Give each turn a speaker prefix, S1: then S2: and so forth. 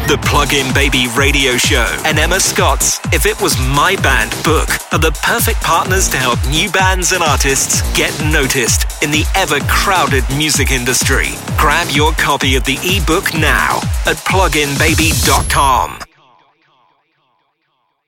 S1: The Plug-in Baby Radio Show and Emma Scott's If It Was My Band book are the perfect partners to help new bands and artists get noticed in the ever-crowded music industry. Grab your copy of the ebook now at pluginbaby.com.